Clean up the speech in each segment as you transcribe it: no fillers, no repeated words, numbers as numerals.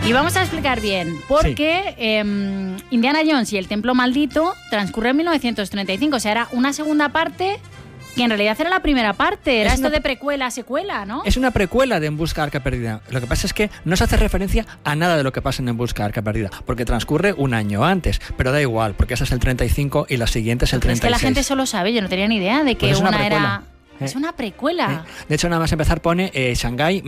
Y vamos a explicar bien, porque Indiana Jones y el Templo Maldito transcurre en 1935, o sea, era una segunda parte que en realidad era la primera parte, era esto de precuela, secuela, ¿no? Es una precuela de En Busca de Arca Perdida. Lo que pasa es que no se hace referencia a nada de lo que pasa en En Busca de Arca Perdida, porque transcurre un año antes, pero da igual, porque esa es el 35 y la siguiente es el 36. Es que la gente solo sabe, yo no tenía ni idea de que pues una era... Es una precuela. De hecho, nada más empezar pone Shanghái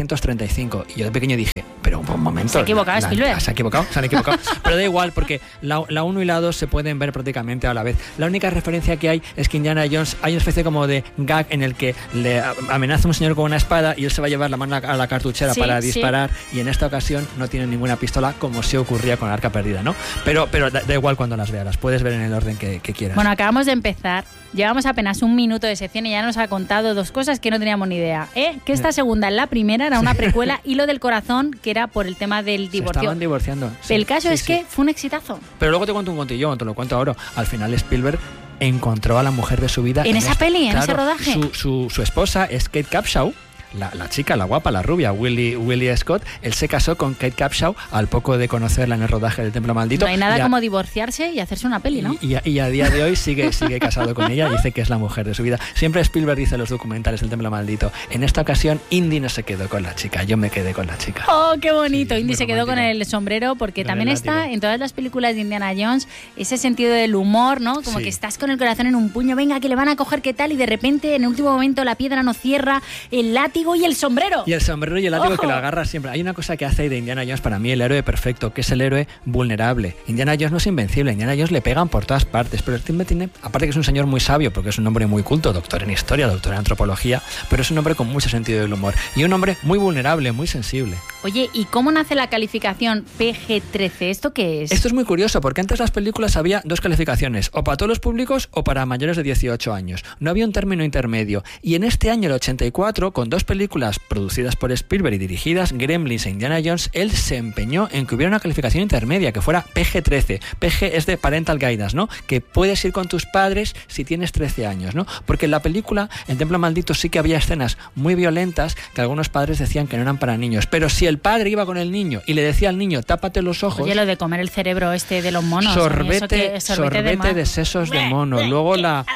1935. Y yo de pequeño dije, pero un momento. Se ha equivocado Spielberg. Se han equivocado. Pero da igual, porque la 1 y la 2 se pueden ver prácticamente a la vez. La única referencia que hay es que Indiana Jones hay una especie como de gag en el que le amenaza a un señor con una espada y él se va a llevar la mano a la cartuchera para disparar. Y en esta ocasión no tiene ninguna pistola, como se ocurría con Arca Perdida, ¿no? Pero da igual cuando las veas, las puedes ver en el orden que quieras. Bueno, acabamos de empezar. Llevamos apenas un minuto de sección y ya nos ha contado dos cosas que no teníamos ni idea. Que esta segunda, la primera, era una precuela, Hilo del Corazón, que era por el tema del divorcio. Se estaban divorciando. Sí, el caso es que fue un exitazo. Pero luego te cuento un contillón, te lo cuento ahora. Al final Spielberg encontró a la mujer de su vida. ¿En esa peli? ¿En ese rodaje? Su esposa es Kate Capshaw. La chica, la guapa, la rubia, Willie Scott. Él se casó con Kate Capshaw al poco de conocerla en el rodaje del Templo Maldito. No hay nada como divorciarse y hacerse una peli, ¿no? Y a día de hoy sigue casado con ella y dice que es la mujer de su vida. Siempre Spielberg dice en los documentales del Templo Maldito, en esta ocasión Indy no se quedó con la chica, yo me quedé con la chica. ¡Oh, qué bonito! Sí, Indy se quedó con el sombrero, porque también está en todas las películas de Indiana Jones ese sentido del humor, ¿no? Como que estás con el corazón en un puño, venga, que le van a coger, ¿qué tal? Y de repente, en el último momento, la piedra no cierra, el látigo y el sombrero. Y el sombrero y el látigo que lo agarra siempre. Hay una cosa que hace de Indiana Jones para mí el héroe perfecto, que es el héroe vulnerable. Indiana Jones no es invencible, Indiana Jones le pegan por todas partes, pero el timbre tiene, aparte que es un señor muy sabio, porque es un hombre muy culto, doctor en historia, doctor en antropología, pero es un hombre con mucho sentido del humor y un hombre muy vulnerable, muy sensible. Oye, ¿y cómo nace la calificación PG-13? ¿Esto qué es? Esto es muy curioso, porque antes las películas había dos calificaciones, o para todos los públicos o para mayores de 18 años. No había un término intermedio. Y en este año, el 84, con dos películas producidas por Spielberg y dirigidas, Gremlins e Indiana Jones, él se empeñó en que hubiera una calificación intermedia, que fuera PG-13. PG es de Parental Guidance, ¿no? Que puedes ir con tus padres si tienes 13 años, ¿no? Porque en la película, en Templo Maldito, sí que había escenas muy violentas que algunos padres decían que no eran para niños. Pero si el padre iba con el niño y le decía al niño, tápate los ojos... Oye, lo de comer el cerebro de los monos. Sorbete de sesos de mono. Luego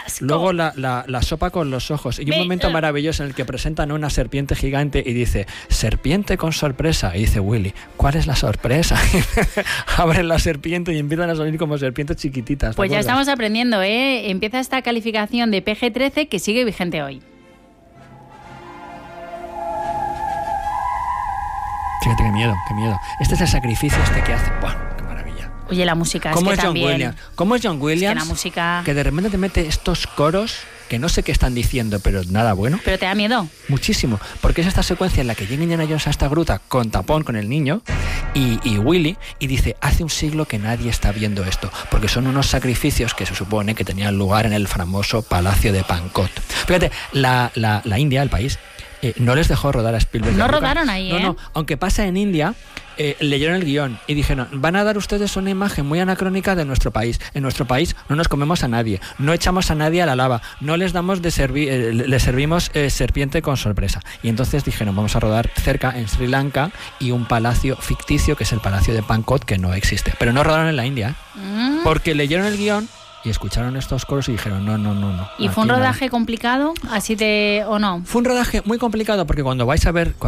la sopa con los ojos. Y un momento maravilloso en el que presentan a una serpiente gigante y dice, serpiente con sorpresa. Y dice Willy, ¿cuál es la sorpresa? Abren la serpiente y empiezan a salir como serpientes chiquititas. Pues ya estamos aprendiendo, ¿eh? Empieza esta calificación de PG-13 que sigue vigente hoy. Fíjate, qué miedo. Este es el sacrificio que hace. ¡Buah! ¡Qué maravilla! Oye, la música ¿Cómo es que John también... Williams? ¿Cómo es John Williams? Es que la música... Que de repente te mete estos coros que no sé qué están diciendo, pero nada bueno. ¿Pero te da miedo? Muchísimo, porque es esta secuencia en la que llega Indiana Jones a esta gruta con tapón con el niño y Willy, y dice, hace un siglo que nadie está viendo esto, porque son unos sacrificios que se supone que tenían lugar en el famoso Palacio de Pankot. Fíjate, la India, el país, no les dejó rodar a Spielberg. No rodaron ahí, No, aunque pasa en India, leyeron el guión y dijeron, van a dar ustedes una imagen muy anacrónica de nuestro país. En nuestro país no nos comemos a nadie, no echamos a nadie a la lava, no les damos le servimos serpiente con sorpresa. Y entonces dijeron, vamos a rodar cerca en Sri Lanka y un palacio ficticio que es el Palacio de Pankot, que no existe. Pero no rodaron en la India, porque leyeron el guión y escucharon estos coros y dijeron no. ¿Y fue un rodaje complicado? ¿Así o no? Fue un rodaje muy complicado porque cuando volváis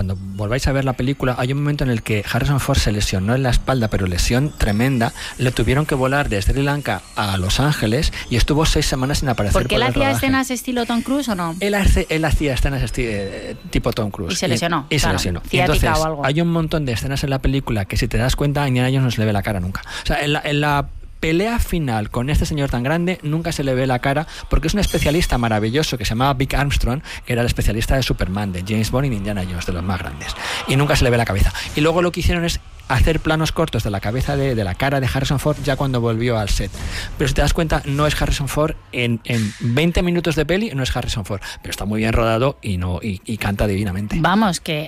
a ver la película, hay un momento en el que Harrison Ford se lesionó en la espalda, pero lesión tremenda. Le tuvieron que volar de Sri Lanka a Los Ángeles y estuvo 6 semanas sin aparecer. ¿Porque él hacía escenas estilo Tom Cruise o no? Él hacía escenas tipo Tom Cruise. Y se lesionó. Y se lesionó. Y entonces hay un montón de escenas en la película que si te das cuenta, a Indiana Jones no se le ve la cara nunca. O sea, en la pelea final con este señor tan grande nunca se le ve la cara, porque es un especialista maravilloso que se llamaba Vic Armstrong, que era el especialista de Superman, de James Bond y de Indiana Jones, de los más grandes, y nunca se le ve la cabeza. Y luego lo que hicieron es hacer planos cortos de la cabeza de la cara de Harrison Ford ya cuando volvió al set. Pero si te das cuenta, no es Harrison Ford en 20 minutos de peli, no es Harrison Ford, pero está muy bien rodado y canta divinamente. Vamos, que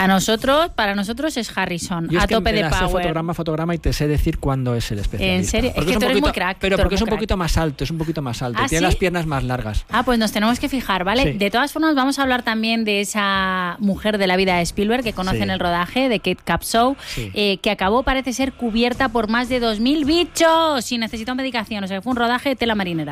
para nosotros es Harrison, yo a tope de power. Fotograma y te sé decir cuándo es el especialista. ¿En serio? Es que tú eres muy crack. Pero porque es un poquito más alto, tiene las piernas más largas. Pues nos tenemos que fijar, ¿vale? Sí. De todas formas, vamos a hablar también de esa mujer de la vida de Spielberg que conoce en el rodaje, de Kate Capshaw. Sí. que acabó, parece ser, cubierta por más de 2.000 bichos y necesitó medicación. O sea, fue un rodaje de tela marinera.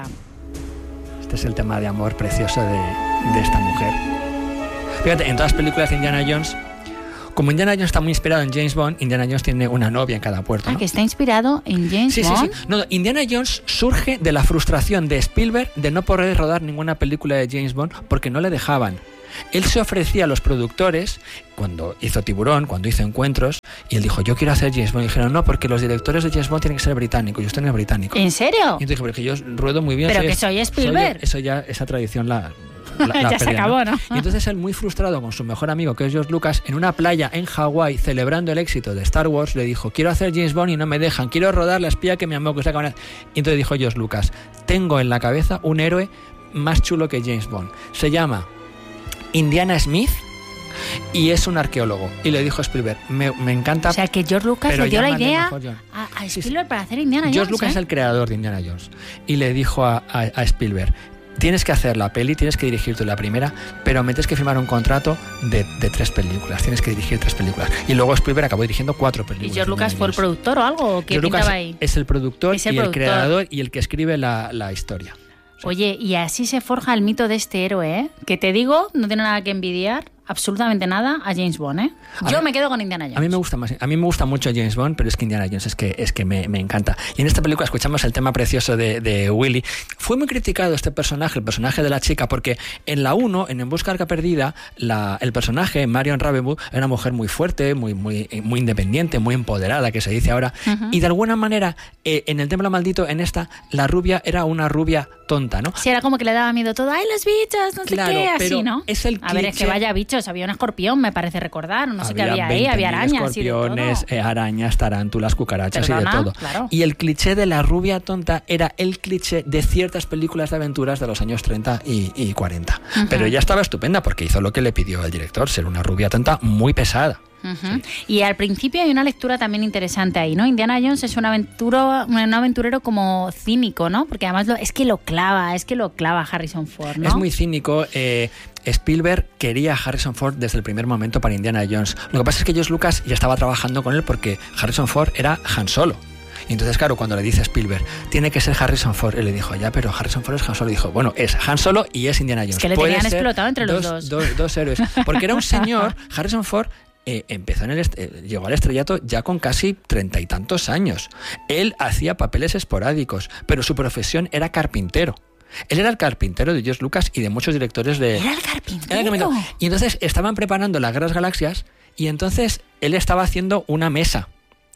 Este es el tema de amor precioso de esta mujer. Fíjate, en todas las películas de Indiana Jones, como Indiana Jones está muy inspirado en James Bond, Indiana Jones tiene una novia en cada puerto, ¿no? Que está inspirado en James Bond. Sí. No, Indiana Jones surge de la frustración de Spielberg de no poder rodar ninguna película de James Bond porque no le dejaban. Él se ofrecía a los productores cuando hizo Tiburón, cuando hizo Encuentros, y él dijo, yo quiero hacer James Bond. Y dijeron, no, porque los directores de James Bond tienen que ser británicos, y usted no es británico. ¿En serio? Y entonces dije, porque yo ruedo muy bien. Pero que soy Spielberg. Esa tradición la ya se acabó, ¿no? Y entonces él, muy frustrado con su mejor amigo, que es George Lucas, en una playa en Hawái, celebrando el éxito de Star Wars, le dijo, quiero hacer James Bond y no me dejan, quiero rodar La espía que me amó, que es la cámara. Y entonces dijo George Lucas, tengo en la cabeza un héroe más chulo que James Bond. Se llama Indiana Smith y es un arqueólogo. Y le dijo a Spielberg, me encanta. O sea, que George Lucas le dio la idea a Spielberg para hacer Indiana Jones. George Lucas es el creador de Indiana Jones. Y le dijo a Spielberg, tienes que hacer la peli, tienes que dirigir tú la primera, pero me tienes que firmar un contrato de 3 películas. Tienes que dirigir 3 películas. Y luego Spielberg acabó dirigiendo 4 películas. ¿Y George Lucas fue el productor o algo? ¿O qué pintaba ahí? Es el productor y el creador y el que escribe la historia. Oye, y así se forja el mito de este héroe, ¿eh? Que te digo, no tiene nada que envidiar, absolutamente nada, a James Bond, ¿eh? Yo me quedo con Indiana Jones. A mí me gusta mucho James Bond, pero es que Indiana Jones es que me encanta. Y en esta película escuchamos el tema precioso de Willy. Fue muy criticado este personaje, el personaje de la chica, porque en la 1, en Busca de la Arca Perdida, el personaje, Marion Ravenwood, era una mujer muy fuerte, muy independiente, muy empoderada, que se dice ahora. Uh-huh. Y de alguna manera, en El Templo Maldito, en esta, la rubia era una rubia tonta, ¿no? Sí, era como que le daba miedo todo. ¡Ay, los bichos! No sé qué, así, ¿no? Es el cliché. A ver, es que vaya bichos. Había un escorpión, me parece recordar. No sé qué había ahí. Había arañas. Escorpiones, arañas, tarántulas, cucarachas. Perdona, y de todo. Claro. Y el cliché de la rubia tonta era el cliché de ciertas películas de aventuras de los años 30 y 40. Uh-huh. Pero ella estaba estupenda porque hizo lo que le pidió el director, ser una rubia tonta muy pesada. Uh-huh. Sí. Y al principio hay una lectura también interesante ahí, ¿no? Indiana Jones es un aventurero como cínico, ¿no? Porque además es que lo clava Harrison Ford, ¿no? Es muy cínico. Spielberg quería a Harrison Ford desde el primer momento para Indiana Jones. Lo que pasa es que George Lucas ya estaba trabajando con él porque Harrison Ford era Han Solo. Y entonces, claro, cuando le dice a Spielberg, tiene que ser Harrison Ford, él le dijo, ya, pero Harrison Ford es Han Solo. Y dijo, bueno, es Han Solo y es Indiana Jones. Es que le tenían explotado entre los dos. Dos héroes. Porque era un señor, Harrison Ford, llegó al estrellato ya con casi 30 y tantos años. Él hacía papeles esporádicos, pero su profesión era carpintero. Él era el carpintero de George Lucas y de muchos directores de... ¿Era el carpintero? Y entonces estaban preparando las Guerras Galaxias y entonces él estaba haciendo una mesa.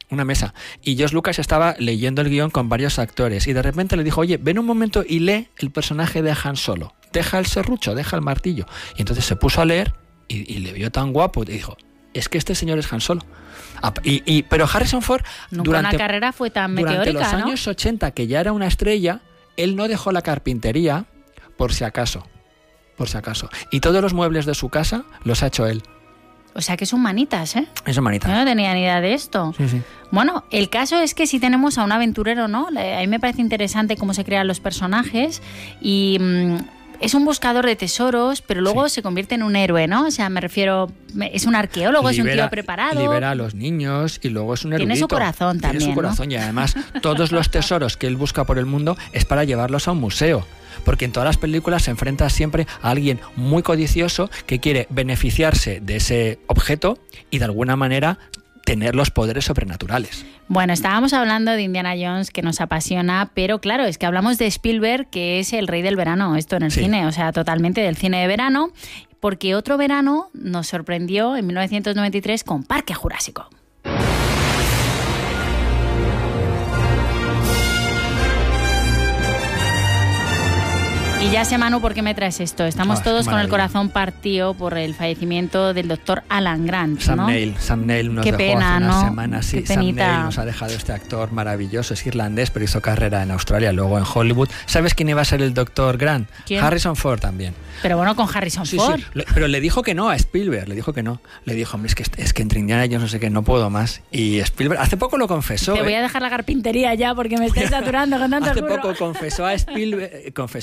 Y George Lucas estaba leyendo el guión con varios actores y de repente le dijo, oye, ven un momento y lee el personaje de Han Solo. Deja el serrucho, deja el martillo. Y entonces se puso a leer y le vio tan guapo y dijo, es que este señor es Han Solo. Pero Harrison Ford... Nunca una carrera fue tan meteórica, durante los años 80, que ya era una estrella, él no dejó la carpintería por si acaso. Y todos los muebles de su casa los ha hecho él. O sea que son manitas, ¿eh? Es un manita. Yo no tenía ni idea de esto. Sí. Bueno, el caso es que si tenemos a un aventurero, ¿no? A mí me parece interesante cómo se crean los personajes y... es un buscador de tesoros, pero luego se convierte en un héroe, ¿no? O sea, me refiero, es un arqueólogo, es un tío preparado. Libera a los niños y luego es un erudito. Tiene su corazón también, Tiene su corazón, ¿no? Y además todos los tesoros que él busca por el mundo es para llevarlos a un museo. Porque en todas las películas se enfrenta siempre a alguien muy codicioso que quiere beneficiarse de ese objeto y de alguna manera tener los poderes sobrenaturales. Bueno, estábamos hablando de Indiana Jones, que nos apasiona, pero claro, es que hablamos de Spielberg, que es el rey del verano, esto en el cine, o sea, totalmente del cine de verano, porque otro verano nos sorprendió en 1993 con Parque Jurásico. Y ya sé, Manu, ¿por qué me traes esto? Estamos todos con el corazón partido por el fallecimiento del doctor Alan Grant, ¿no? Sam Neill nos dejó hace unas semanas. Sí, Sam Neill nos ha dejado este actor maravilloso, es irlandés, pero hizo carrera en Australia, luego en Hollywood. ¿Sabes quién iba a ser el doctor Grant? ¿Quién? Harrison Ford también. Pero bueno, con Harrison Ford. Sí. Pero le dijo que no a Spielberg, le dijo que no. Le dijo, hombre, es que entre Indiana Jones no sé qué, no puedo más. Y Spielberg, hace poco lo confesó. Te voy a dejar la carpintería ya porque me estoy saturando con tanto Hace poco confesó a Spielberg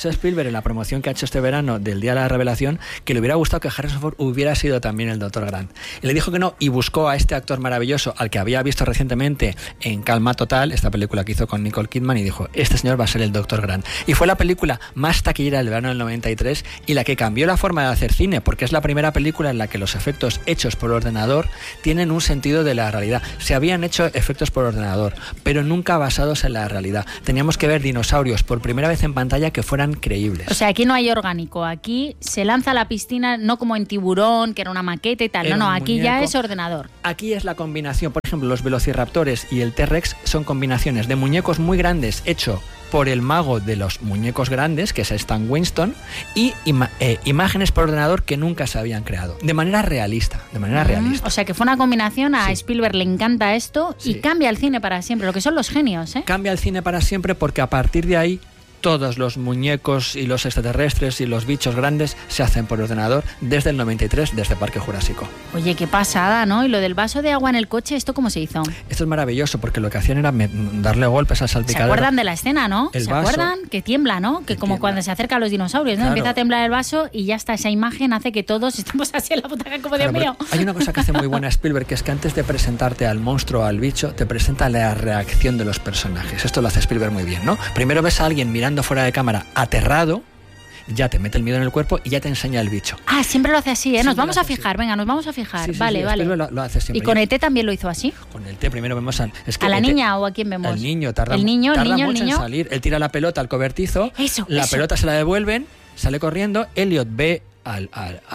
Spielberg en la promoción que ha hecho este verano del Día de la Revelación que le hubiera gustado que Harrison Ford hubiera sido también el Dr. Grant. Y le dijo que no y buscó a este actor maravilloso al que había visto recientemente en Calma Total, esta película que hizo con Nicole Kidman, y dijo, este señor va a ser el Dr. Grant. Y fue la película más taquillera del verano del 93 y la que cambió la forma de hacer cine, porque es la primera película en la que los efectos hechos por ordenador tienen un sentido de la realidad. Se habían hecho efectos por ordenador, pero nunca basados en la realidad. Teníamos que ver dinosaurios por primera vez en pantalla que fueran creíbles. O sea, aquí no hay orgánico, aquí se lanza a la piscina, no como en Tiburón, que era una maqueta y tal, no, aquí ya es ordenador. Aquí es la combinación, por ejemplo, los velociraptores y el T-Rex son combinaciones de muñecos muy grandes hecho por el mago de los muñecos grandes, que es Stan Winston, y imágenes por ordenador que nunca se habían creado, de manera realista, O sea, que fue una combinación, a Spielberg le encanta esto y cambia el cine para siempre, lo que son los genios, ¿eh? Cambia el cine para siempre porque a partir de ahí todos los muñecos y los extraterrestres y los bichos grandes se hacen por ordenador desde el 93, desde Parque Jurásico. Oye, qué pasada, ¿no? Y lo del vaso de agua en el coche, ¿esto cómo se hizo? Esto es maravilloso porque lo que hacían era darle golpes al salpicadero. ¿Se acuerdan de la escena, no? ¿Se acuerdan? Que tiembla, ¿no? Que como tiembla. Cuando se acerca a los dinosaurios, ¿no? Claro. Empieza a temblar el vaso y ya está, esa imagen hace que todos estemos así en la butaca como Dios mío. Hay una cosa que hace muy buena Spielberg, que es que antes de presentarte al monstruo o al bicho, te presenta la reacción de los personajes. Esto lo hace Spielberg muy bien, ¿no? Primero ves a alguien mirando fuera de cámara aterrado, ya te mete el miedo en el cuerpo y ya te enseña el bicho. Ah, siempre lo hace así, ¿eh? Nos vamos a fijar, venga, nos vamos a fijar. Sí, vale. Lo hace siempre. ¿Y con ET también lo hizo así? Con el T primero vemos a la niña o a quién vemos. Al niño, tarda mucho en salir. Él tira la pelota al cobertizo, la pelota se la devuelven, sale corriendo, Elliot ve al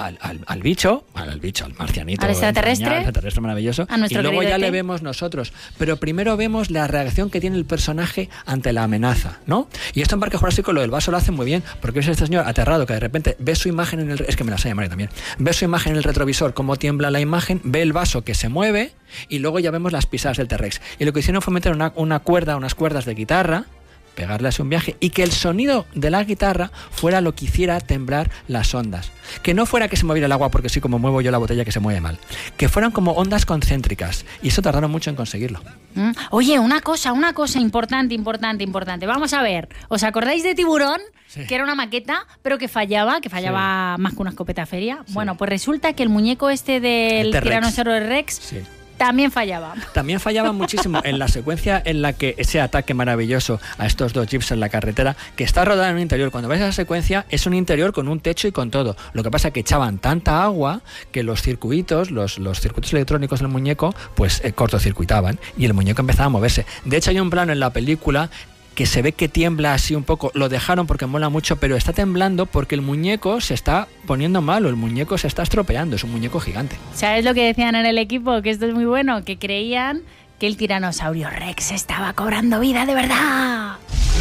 bicho, al marcianito, al extraterrestre maravilloso, y luego ya le vemos nosotros, pero primero vemos la reacción que tiene el personaje ante la amenaza, ¿no? Y esto en Parque Jurásico lo del vaso lo hace muy bien, porque es este señor aterrado que de repente ve su imagen en el... Es que me la sé llamar también. Ve su imagen en el retrovisor, cómo tiembla la imagen, ve el vaso que se mueve y luego ya vemos las pisadas del T-Rex. Y lo que hicieron fue meter unas cuerdas de guitarra, pegarle así un viaje y que el sonido de la guitarra fuera lo que hiciera temblar las ondas. Que no fuera que se moviera el agua porque sí, como muevo yo la botella que se mueve mal. Que fueran como ondas concéntricas. Y eso tardaron mucho en conseguirlo. Oye, una cosa importante. Vamos a ver. ¿Os acordáis de Tiburón? Sí. Que era una maqueta, pero que fallaba más que una escopeta feria. Sí. Bueno, pues resulta que el muñeco este del Tiranosaurio Rex... También fallaba muchísimo en la secuencia en la que ese ataque maravilloso a estos dos jeeps en la carretera, que está rodado en un interior. Cuando ves esa secuencia, es un interior con un techo y con todo. Lo que pasa es que echaban tanta agua que los circuitos, los circuitos electrónicos del muñeco, pues cortocircuitaban y el muñeco empezaba a moverse. De hecho, hay un plano en la película que se ve que tiembla así un poco, lo dejaron porque mola mucho, pero está temblando porque el muñeco se está poniendo malo, el muñeco se está estropeando, es un muñeco gigante. ¿Sabes lo que decían en el equipo? Que esto es muy bueno, que creían que el Tiranosaurio Rex estaba cobrando vida de verdad.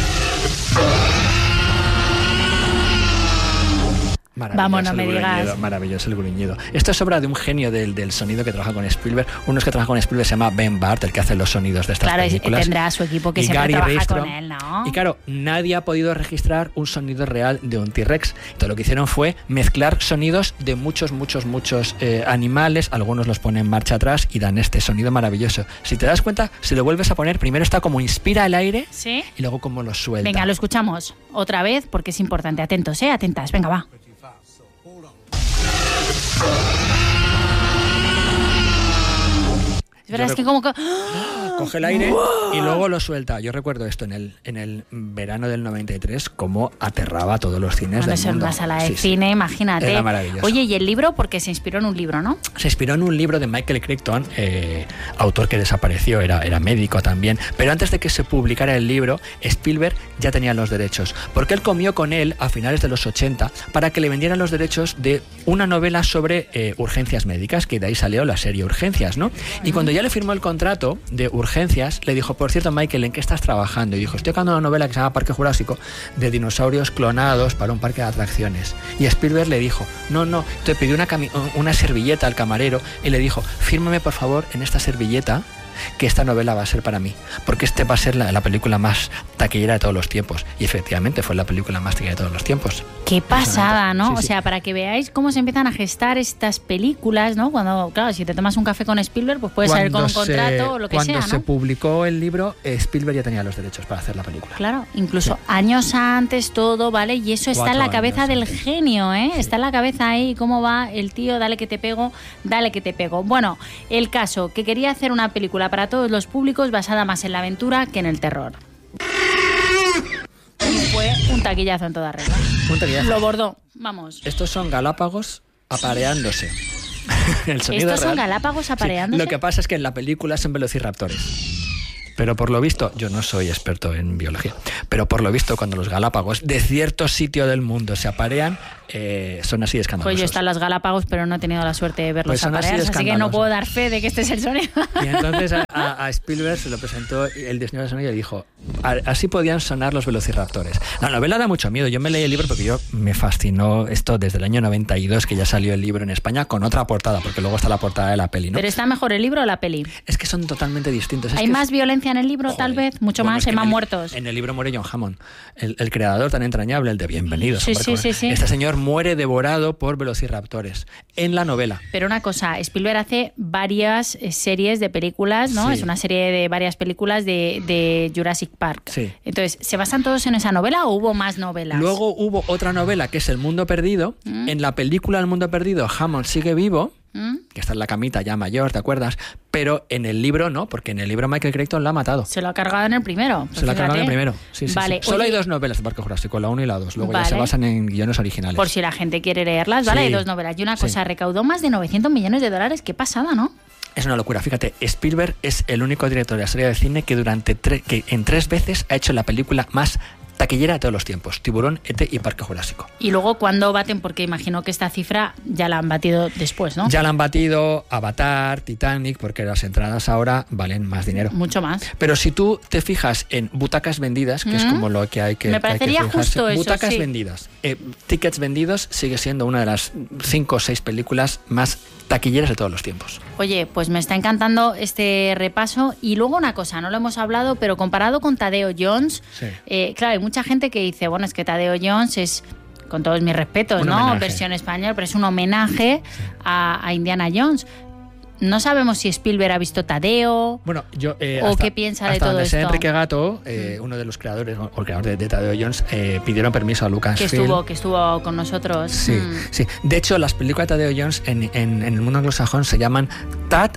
Vamos, no me digas. Maravilloso el gruñido. Esto es obra de un genio del sonido que trabaja con Spielberg. Uno que trabaja con Spielberg se llama Ben Bart, el que hace los sonidos de estas películas. Claro, tendrá su equipo que siempre trabaja con él, ¿no? Y claro, nadie ha podido registrar un sonido real de un T-Rex. Entonces lo que hicieron fue mezclar sonidos de muchos animales. Algunos los ponen marcha atrás y dan este sonido maravilloso. Si te das cuenta, si lo vuelves a poner, primero está como inspira el aire, ¿sí? Y luego como lo suelta. Venga, lo escuchamos otra vez porque es importante. Atentos, atentas. Venga, va. Es verdad, es que como... Coge el aire y luego lo suelta. Yo recuerdo esto en el verano del 93, cómo aterraba a todos los cines del mundo. En una sala de cine, imagínate. Era maravilloso. Oye, y el libro, porque se inspiró en un libro, ¿no? Se inspiró en un libro de Michael Crichton, autor que desapareció, era médico también. Pero antes de que se publicara el libro, Spielberg ya tenía los derechos. Porque él comió con él a finales de los 80 para que le vendieran los derechos de una novela sobre urgencias médicas, que de ahí salió la serie Urgencias, ¿no? Y cuando ya le firmó el contrato de Urgencias, le dijo, por cierto, Michael, ¿en qué estás trabajando? Y dijo, estoy acabando una novela que se llama Parque Jurásico, de dinosaurios clonados para un parque de atracciones. Y Spielberg le dijo, no, te pidió una servilleta al camarero y le dijo, fírmame por favor en esta servilleta que esta novela va a ser para mí, porque este va a ser la película más taquillera de todos los tiempos. Y efectivamente fue la película más taquillera de todos los tiempos. Qué pasada, ¿no? Sí, o sea, para que veáis cómo se empiezan a gestar estas películas, ¿no? Cuando, claro, si te tomas un café con Spielberg, pues puedes salir con un contrato o lo que sea, ¿no? Cuando se publicó el libro, Spielberg ya tenía los derechos para hacer la película. Claro, incluso años antes, todo, ¿vale? Y eso está en la cabeza del genio, ¿eh? Sí. Está en la cabeza ahí, cómo va el tío, dale que te pego, dale que te pego. Bueno, el caso, que quería hacer una película para todos los públicos basada más en la aventura que en el terror. Y fue un taquillazo en toda regla. Un taquillazo. Lo bordó, vamos. Estos son Galápagos apareándose. Estos son Galápagos apareándose. Sí, lo que pasa es que en la película son velociraptores. Pero por lo visto, yo no soy experto en biología, pero por lo visto cuando los Galápagos de cierto sitio del mundo se aparean, son así escandalosos. Pues yo están los Galápagos, pero no he tenido la suerte de verlos aparearse, así que no puedo dar fe de que este es el sonido. Y entonces a Spielberg se lo presentó el diseñador de sonido y dijo, así podían sonar los velociraptores. La novela da mucho miedo, yo me leí el libro porque me fascinó esto desde el año 92, que ya salió el libro en España con otra portada, porque luego está la portada de la peli, ¿no? ¿Pero está mejor el libro o la peli? Es que son totalmente distintos. ¿Hay más violencia en el libro, tal vez? Mucho más, hay más muertos. En el libro muere John Hammond, el creador tan entrañable, el de Bienvenidos. Sí. Este señor muere devorado por velociraptores en la novela. Pero una cosa, Spielberg hace varias series de películas, ¿no? Sí. Es una serie de varias películas de Jurassic Park. Sí. Entonces, ¿se basan todos en esa novela o hubo más novelas? Luego hubo otra novela que es El Mundo Perdido. En la película El Mundo Perdido, Hammond sigue vivo, que está en la camita ya mayor, ¿te acuerdas? Pero en el libro no, porque en el libro Michael Crichton la ha matado. Se lo ha cargado en el primero. Se lo ha cargado en el primero, sí. Vale, Solo hay dos novelas de Parque Jurásico, la 1 y la 2. Luego ya se basan en guiones originales. Por si la gente quiere leerlas, ¿vale? Hay dos novelas. Y una cosa, recaudó más de $900 millones. Qué pasada, ¿no? Es una locura. Fíjate, Spielberg es el único director de la historia del cine que que en 3 veces ha hecho la película más taquillera de todos los tiempos: Tiburón, E.T. y Parque Jurásico. Y luego, ¿cuándo baten? Porque imagino que esta cifra ya la han batido después, ¿no? Ya la han batido Avatar, Titanic, porque las entradas ahora valen más dinero. Mucho más. Pero si tú te fijas en butacas vendidas, que es como lo que hay que Me parecería justo eso, butacas vendidas, tickets vendidos, sigue siendo una de las 5 o 6 películas más taquilleras de todos los tiempos. Oye, pues me está encantando este repaso. Y luego una cosa, no lo hemos hablado, pero comparado con Tadeo Jones, claro, hay mucha gente que dice, bueno, es que Tadeo Jones es, con todos mis respetos, ¿no? Versión española, pero es un homenaje a Indiana Jones. No sabemos si Spielberg ha visto Tadeo. Bueno, yo o qué piensa de todo esto. Enrique Gato, uno de los creadores, o el creador de Tadeo Jones, pidieron permiso a Lucasfilm. Que estuvo con nosotros. Sí. De hecho, las películas de Tadeo Jones en el mundo anglosajón se llaman Tad,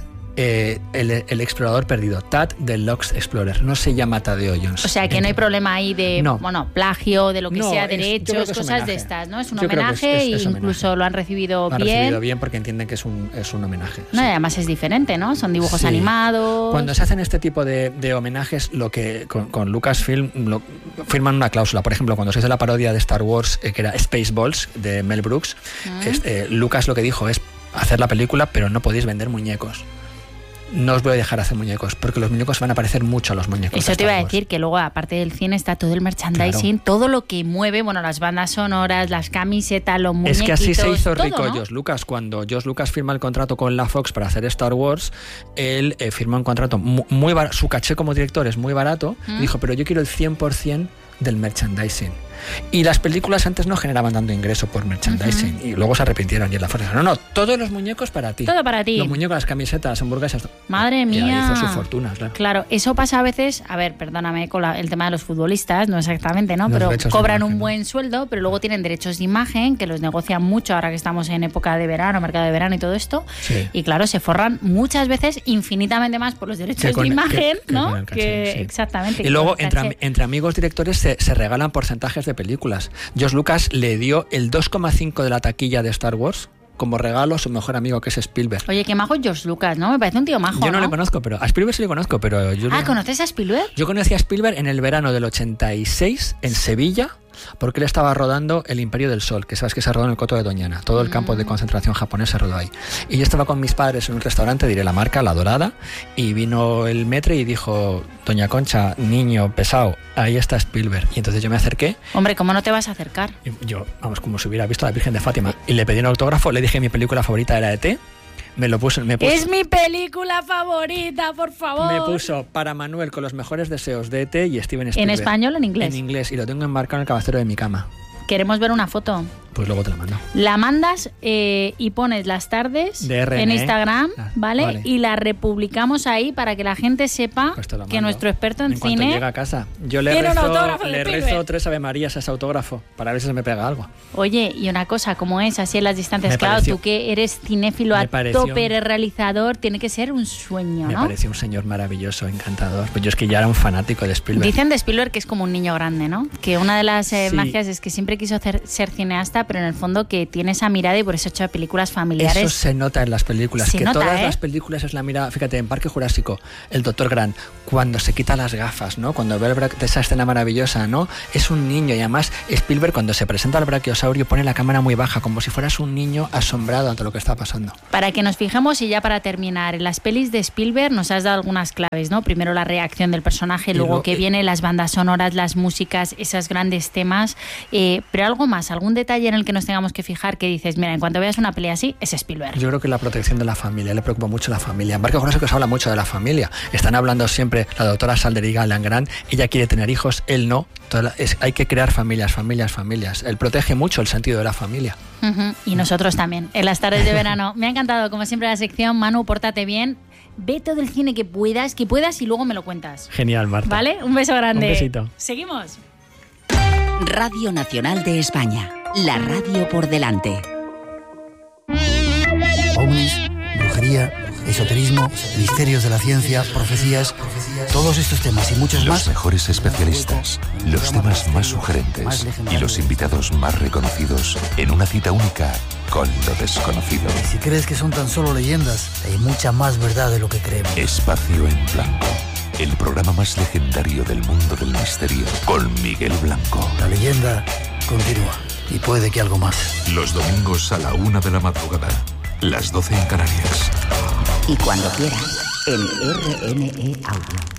el explorador perdido, Tad the Lost Explorer. No se llama Tadeo Jones. O sea, que no hay problema ahí de plagio, de lo que sea, derechos, cosas de estas, ¿no? Es un homenaje y incluso lo han recibido bien. Lo han recibido bien porque entienden que es un homenaje. No, y además es diferente, ¿no? Son dibujos animados. Cuando se hacen este tipo de homenajes, lo que con Lucasfilm firman una cláusula. Por ejemplo, cuando se hizo la parodia de Star Wars, que era Spaceballs, de Mel Brooks, Lucas lo que dijo es hacer la película, pero no podéis vender muñecos. No os voy a dejar hacer muñecos, porque los muñecos van a parecer mucho a los muñecos. Eso te iba a decir, que luego, aparte del cine, está todo el merchandising, todo lo que mueve, bueno, las bandas sonoras, las camisetas, los muñequitos. Es que así se hizo todo, rico, ¿no? George Lucas. Cuando George Lucas firma el contrato con la Fox para hacer Star Wars, él firmó un contrato muy barato, su caché como director es muy barato, y dijo, pero yo quiero el 100% del merchandising. Y las películas antes no generaban tanto ingreso por merchandising, y luego se arrepintieron y en la fuerza no, todos los muñecos para ti. Todo para ti. Los muñecos, las camisetas, las hamburguesas. Madre mía. Y ahí hizo su fortuna, Claro, eso pasa a veces, a ver, perdóname con el tema de los futbolistas, no exactamente, ¿no? Pero cobran un buen sueldo, pero luego tienen derechos de imagen que los negocian mucho ahora que estamos en época de verano, mercado de verano y todo esto. Sí. Y claro, se forran muchas veces infinitamente más por los derechos de imagen, ¿no? Exactamente. Y luego entre amigos directores se regalan porcentajes de películas. George Lucas le dio el 2,5 de la taquilla de Star Wars como regalo a su mejor amigo, que es Spielberg. Oye, qué majo George Lucas, ¿no? Me parece un tío majo, Yo no le conozco, pero a Spielberg sí le conozco, pero yo... ¿Conoces a Spielberg? Yo conocí a Spielberg en el verano del 86 en Sevilla, porque él estaba rodando El Imperio del Sol, que sabes que se rodó en el Coto de Doñana. Todo el campo de concentración japonés se rodó ahí. Y yo estaba con mis padres en un restaurante, diré la marca, La Dorada, y vino el maître y dijo, doña Concha, niño pesado, ahí está Spielberg. Y entonces yo me acerqué. Hombre, ¿cómo no te vas a acercar? Yo, vamos, como si hubiera visto a la Virgen de Fátima. Y le pedí un autógrafo, le dije mi película favorita era E.T., Me puso. Es mi película favorita, por favor. Me puso para Manuel con los mejores deseos de E.T. y Steven Spielberg. ¿En español o en inglés? En inglés, y lo tengo enmarcado en el cabecero de mi cama. Queremos ver una foto. Pues luego te la mando. La mandas y pones las tardes en Instagram, ¿vale? Y la republicamos ahí para que la gente sepa pues que nuestro experto en cine... llega a casa. Yo le rezo 3 Ave Marías a ese autógrafo para ver si se me pega algo. Oye, y una cosa, como es así en las distancias, claro, tú que eres cinéfilo a tope, eres realizador, tiene que ser un sueño, ¿no? Me pareció un señor maravilloso, encantador. Pues yo es que ya era un fanático de Spielberg. Dicen de Spielberg que es como un niño grande, ¿no? Que una de las magias es que siempre quiso ser cineasta, pero en el fondo que tiene esa mirada y por eso ha hecho películas familiares. Eso se nota en las películas, todas las películas es la mirada. Fíjate, en Parque Jurásico, el Dr. Grant, cuando se quita las gafas, ¿no? Cuando ve esa escena maravillosa, ¿no? Es un niño, y además Spielberg, cuando se presenta al brachiosaurio, pone la cámara muy baja, como si fueras un niño asombrado ante lo que está pasando. Para que nos fijemos, y ya para terminar, en las pelis de Spielberg nos has dado algunas claves, ¿no? Primero la reacción del personaje, luego que viene las bandas sonoras, las músicas, esos grandes temas, pero algo más, algún detalle en el que nos tengamos que fijar, que dices, mira, en cuanto veas una peli así, es Spielberg. Yo creo que la protección de la familia, le preocupa mucho la familia. En Parque Jurásico se habla mucho de la familia. Están hablando siempre, la doctora Salderiga, Alan Grant, ella quiere tener hijos, él no. Hay que crear familias. Él protege mucho el sentido de la familia. Y nosotros también, en las tardes de verano. Me ha encantado, como siempre, la sección. Manu, pórtate bien. Ve todo el cine que puedas y luego me lo cuentas. Genial, Marta. ¿Vale? Un beso grande. Un besito. Seguimos. Radio Nacional de España. La radio por delante. OVNIs, brujería, esoterismo, misterios de la ciencia, profecías, todos estos temas y muchos más. Los mejores especialistas, los temas más sugerentes y los invitados más reconocidos en una cita única con lo desconocido. Si crees que son tan solo leyendas, hay mucha más verdad de lo que creemos. Espacio en Blanco, el programa más legendario del mundo del misterio, con Miguel Blanco. La leyenda continúa. Y puede que algo más. Los domingos a la 1 de la madrugada, las 12 en Canarias. Y cuando quiera, en RNE Audio.